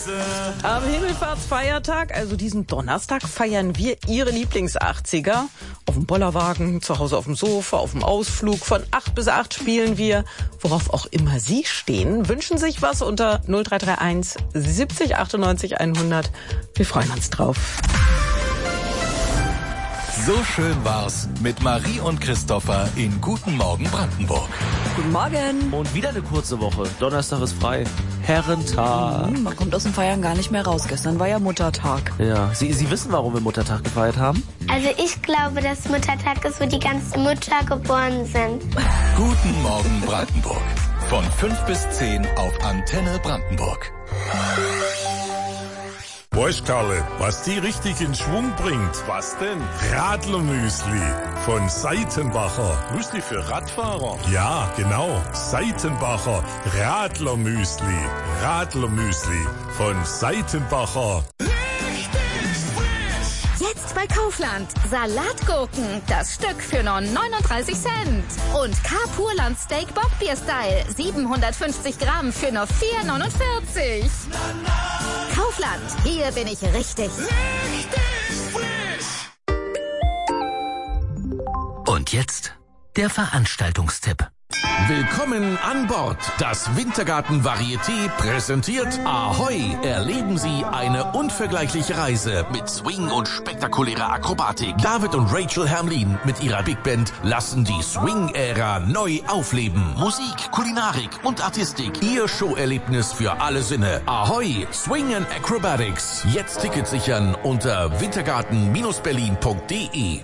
Am Himmelfahrtsfeiertag, also diesen Donnerstag, feiern wir Ihre Lieblings-80er. Auf dem Bollerwagen, zu Hause auf dem Sofa, auf dem Ausflug. Von 8 bis 8 spielen wir. Worauf auch immer Sie stehen, wünschen sich was unter 0331 70 98 100. Wir freuen uns drauf. So schön war's mit Marie und Christopher in Guten Morgen Brandenburg. Guten Morgen. Und wieder eine kurze Woche. Donnerstag ist frei. Herrentag. Man kommt aus dem Feiern gar nicht mehr raus. Gestern war ja Muttertag. Ja, Sie wissen, warum wir Muttertag gefeiert haben? Also ich glaube, dass Muttertag ist, wo die ganzen Mütter geboren sind. Guten Morgen Brandenburg. Von 5 bis 10 auf Antenne Brandenburg. Weißt Karle, was die richtig in Schwung bringt? Was denn? Radlermüsli von Seitenbacher. Müsli für Radfahrer? Ja, genau. Seitenbacher Radlermüsli. Radlermüsli von Seitenbacher. Jetzt bei Kaufland. Salatgurken, das Stück für nur 39 Cent. Und K-Purland Steak Bockbier Style, 750 Gramm für nur 4,49. Kaufland, hier bin ich richtig. Und jetzt der Veranstaltungstipp. Willkommen an Bord. Das Wintergarten Varieté präsentiert Ahoi. Erleben Sie eine unvergleichliche Reise mit Swing und spektakulärer Akrobatik. David und Rachel Hermlin mit ihrer Big Band lassen die Swing-Ära neu aufleben. Musik, Kulinarik und Artistik. Ihr Showerlebnis für alle Sinne. Ahoi, Swing and Acrobatics. Jetzt Tickets sichern unter wintergarten-berlin.de.